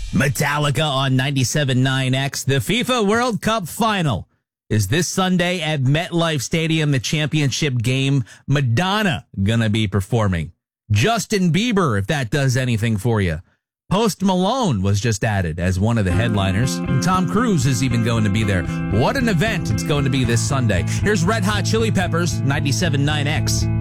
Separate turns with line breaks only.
Metallica on 97.9X. The FIFA World Cup final is this Sunday at MetLife Stadium, the championship game. Madonna gonna be performing. Justin Bieber, if that does anything for you. Post Malone was just added as one of the headliners. And Tom Cruise is even going to be there. What an event it's going to be this Sunday. Here's Red Hot Chili Peppers, 97.9X.